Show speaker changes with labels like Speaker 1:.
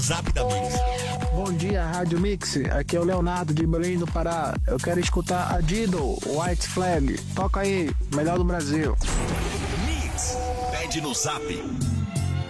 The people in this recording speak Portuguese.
Speaker 1: Zap da Mix.
Speaker 2: Bom dia, Rádio Mix. Aqui é o Leonardo de Belém do Pará. Eu quero escutar a Dido, White Flag. Toca aí, melhor do Brasil.
Speaker 1: Mix. Pede no Zap.